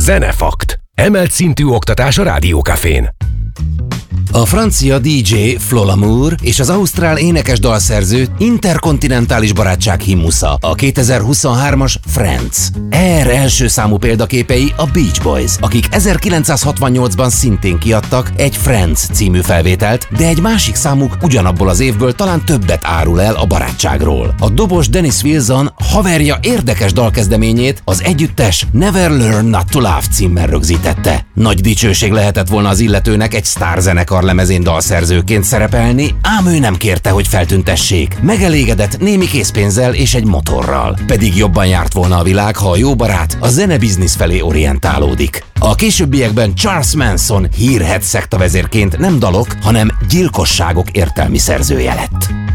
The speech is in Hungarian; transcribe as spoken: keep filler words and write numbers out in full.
Zenefakt. Emelt szintű oktatás a Rádiókafén. A francia dé dzsé Flo Lamour és az ausztrál énekes dalszerző interkontinentális barátság himnusza, a kétezer-huszonhármas Friends. Er első számú példaképei a Beach Boys, akik ezerkilencszázhatvannyolcban szintén kiadtak egy Friends című felvételt, de egy másik számuk ugyanabból az évből talán többet árul el a barátságról. A dobos Dennis Wilson haverja érdekes dalkezdeményét az együttes Never Learn Not to Love címmel rögzítette. Nagy dicsőség lehetett volna az illetőnek egy sztárzenekar lemezén dalszerzőként szerepelni, ám ő nem kérte, hogy feltüntessék. Megelégedett némi készpénzzel és egy motorral. Pedig jobban járt volna a világ, ha a jó barát a zenebiznisz felé orientálódik. A későbbiekben Charles Manson hírhedt szektavezérként nem dalok, hanem gyilkosságok értelmi szerzője lett.